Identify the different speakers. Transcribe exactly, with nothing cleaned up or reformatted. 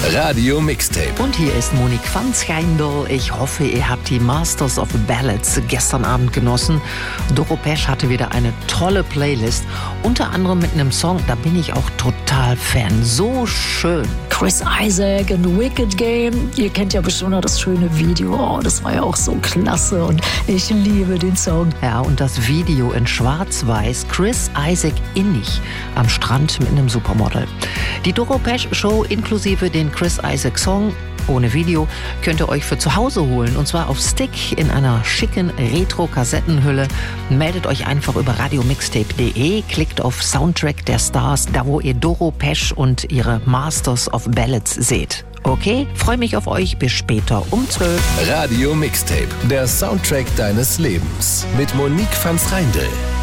Speaker 1: Radio Mixtape.
Speaker 2: Und hier ist Monique van Schijndel. Ich hoffe, ihr habt die Masters of Ballads gestern Abend genossen. Doro Pesch hatte wieder eine tolle Playlist. Unter anderem mit einem Song, da bin ich auch total Fan. So schön.
Speaker 3: Chris Isaak und Wicked Game. Ihr kennt ja bestimmt noch das schöne Video. Oh, das war ja auch so klasse und ich liebe den Song.
Speaker 2: Ja, und das Video in schwarz-weiß. Chris Isaak innig am Strand mit einem Supermodel. Die Doro Pesch Show inklusive den Chris Isaak Song ohne Video könnt ihr euch für zu Hause holen. Und zwar auf Stick in einer schicken Retro-Kassettenhülle. Meldet euch einfach über radiomixtape punkt de, klickt auf Soundtrack der Stars, da wo ihr Doro Pesch und ihre Masters of Ballads seht. Okay, freue mich auf euch. Bis später um zwölf.
Speaker 1: Radio Mixtape, der Soundtrack deines Lebens. Mit Monique van Schijndel.